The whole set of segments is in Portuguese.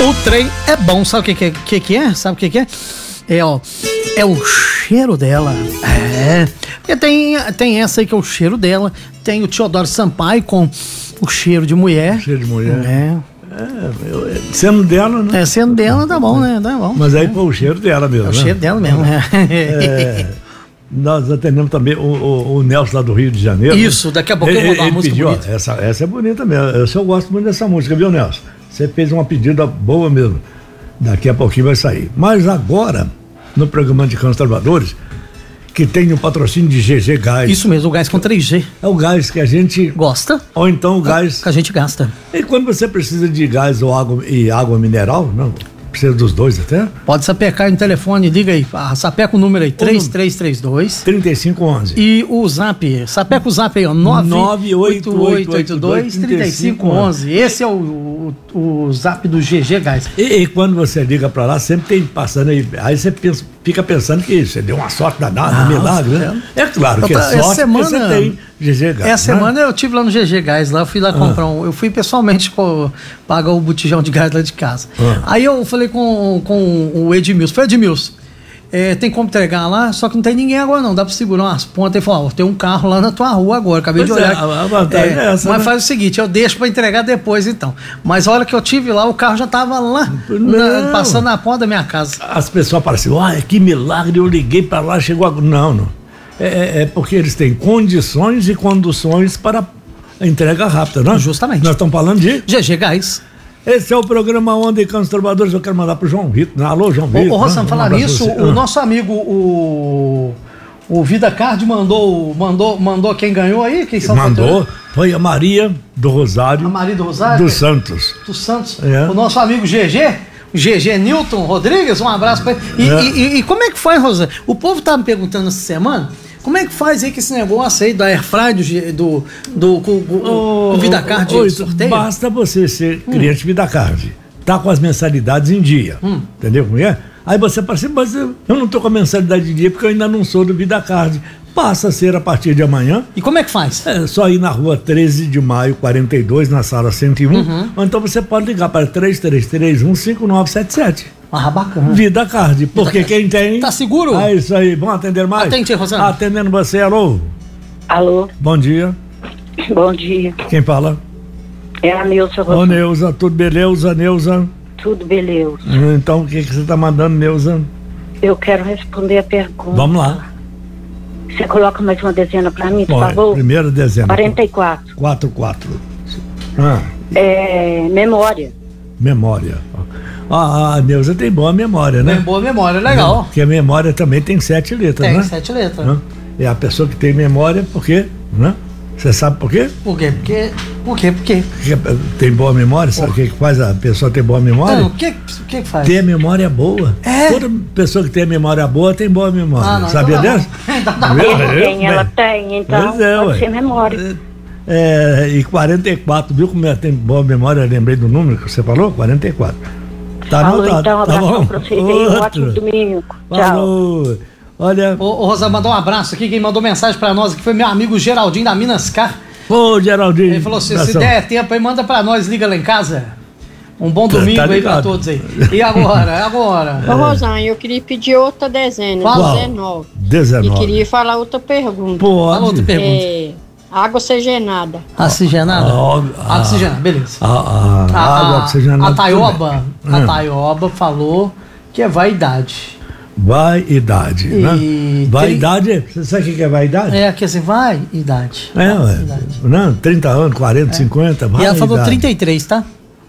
O trem é bom, sabe o que é? Sabe o que é? É o cheiro dela. Porque tem essa aí que é o cheiro dela. Tem o Teodoro Sampaio com o cheiro de mulher. Cheiro de mulher. Sendo dela, né? Sendo dela, tá bom, né? Tá bom. Mas aí foi o cheiro dela mesmo. É o cheiro dela mesmo, Nós atendemos também o Nelson lá do Rio de Janeiro. Isso, daqui a pouco eu vou dar uma música pediu, bonita. Essa é bonita mesmo. Eu gosto muito dessa música, viu, Nelson? Você fez uma pedida boa mesmo. Daqui a pouquinho vai sair. Mas agora, no programa de Cães Salvadores, que tem o patrocínio de GG Gás. Isso mesmo, o gás com 3G. É o gás que a gente gosta. Ou então o gás que a gente gasta. E quando você precisa de gás ou água mineral, não? Precisa dos dois até? Pode sapecar no telefone, liga aí. Sapeca o número aí, 3332-3511. E o zap, sapeca o zap aí, ó, 98882-3511. Esse é o zap do GG Gás. E quando você liga pra lá, sempre tem passando aí você fica pensando que você deu uma sorte danada, milagre, né? É claro que é sorte porque você tem GG Gás. Essa semana eu tive lá no GG Gás, lá eu fui lá comprar eu fui pessoalmente pagar o botijão de gás lá de casa. Aí eu falei com o Edmilson, foi Edmilson, tem como entregar lá, só que não tem ninguém agora não, dá pra segurar umas pontas e falar, tem um carro lá na tua rua agora, acabei de olhar. A vantagem é essa, mas né? faz o seguinte, eu deixo pra entregar depois então. Mas a hora que eu tive lá, o carro já tava lá, passando na ponta da minha casa. As pessoas falam assim, que milagre, eu liguei pra lá, chegou agora. Não. É porque eles têm condições e conduções para a entrega rápida, não? Justamente. Nós estamos falando de GG Gás. Esse é o programa Onda e Cães Trovadores. Eu quero mandar pro João Vitor. Alô, João Vitor. Ô, Rosana, falar nisso, o nosso amigo, o Vida Card mandou quem ganhou aí? Quem são? Mandou. Foi a Maria do Rosário. A Maria do Rosário? Do Santos. Do Santos. O nosso amigo GG Newton Rodrigues, um abraço pra ele. E como é que foi, Rosana? O povo tava me perguntando essa semana, como é que faz aí que esse negócio aí da Airfry do Vida Card sorteio? Basta você ser cliente Vida Card, tá com as mensalidades em dia, entendeu como é? Aí você fala assim, mas eu não tô com a mensalidade em dia porque eu ainda não sou do Vida Card. Passa a ser a partir de amanhã. E como é que faz? É só ir na rua 13 de maio, 42, na sala 101. Ou então você pode ligar para 3331-5977. Bacana. Vida Card, porque quem tem... Tá seguro? É isso aí. Vamos atender mais? Atende, Rosana. Atendendo você, alô? Alô? Bom dia. Bom dia. Quem fala? É a Neuza. Ô, Neuza, tudo beleza, Neuza? Tudo beleza. Então, o que você tá mandando, Neuza? Eu quero responder a pergunta. Vamos lá. Você coloca mais uma dezena pra mim, por favor? Primeira dezena. 44. 44. Memória. Memória. A Neuza tem boa memória, né? Tem boa memória, legal. Porque a memória também tem 7 letras, né? Tem 7 letras. É a pessoa que tem memória, porque, né? Você sabe por quê? Por quê? Porque tem boa memória, sabe o que faz a pessoa ter boa memória? O que faz? Ter memória boa. Toda pessoa que tem memória boa tem boa memória. Sabia dessa? Ela tem, então pode ser memória. E 44, viu como ela tem boa memória? Eu lembrei do número que você falou? 44. Tá anotado. Então, um abraço pra vocês aí, um ótimo domingo. Tchau. Olha. Ô, Rosa, mandou um abraço aqui. Quem mandou mensagem pra nós aqui foi meu amigo Geraldinho da Minas Car. Ô, Geraldinho. Ele falou assim: se der tempo aí, manda pra nós, liga lá em casa. Um bom domingo aí pra todos aí. E agora? Ô, Rosana, eu queria pedir outra dezena, 19. 19. E queria falar outra pergunta. Fala outra pergunta. Água oxigenada. Oxigenada? Água oxigenada, beleza. Água oxigenada. A Taioba falou que é vaidade. Vaidade, né? Vaidade, você sabe o que é vaidade? Que assim, idade. Não, 30 anos, 40, 50, vaidade. E ela falou 33, tá?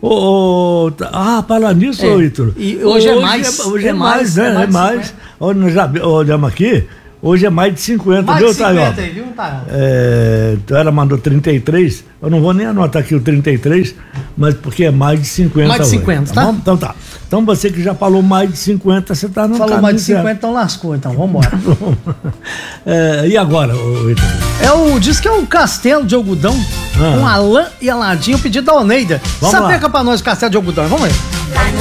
Fala nisso, Ítalo. E hoje é mais. Hoje é mais, né? É mais. Nós já olhamos aqui. Hoje é mais de 50, viu, Taioba? Viu, Taioba? Então ela mandou 33, eu não vou nem anotar aqui o 33, mas porque é mais de 50. Mais de 50, hoje, tá? Então tá. Então você que já falou mais de 50, você tá no Falou mais de 50, então lascou, então vambora. E agora, Ítalo? Diz que é o Castelo de Algodão, com Alain e Aladinho, o pedido da Oneida. Sapeca pra nós o Castelo de Algodão, vamos ver.